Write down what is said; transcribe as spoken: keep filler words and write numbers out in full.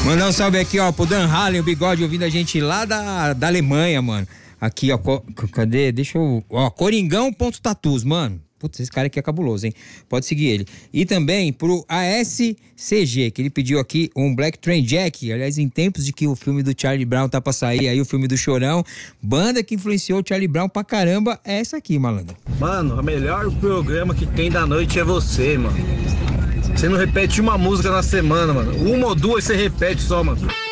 Mandar um salve aqui, ó, pro Dan Hallen, o Bigode, ouvindo a gente lá da, da Alemanha, mano. Aqui, ó, co, cadê? Deixa eu... Ó, Coringão.tatus, mano. Putz, esse cara aqui é cabuloso, hein? Pode seguir ele. E também pro A S C G, que ele pediu aqui um Black Train Jack. Aliás, em tempos de que o filme do Charlie Brown tá pra sair, aí o filme do Chorão, banda que influenciou o Charlie Brown pra caramba é essa aqui, malandro. Mano, o melhor programa que tem da noite é você, mano. Você não repete uma música na semana, mano. Uma ou duas você repete só, mano.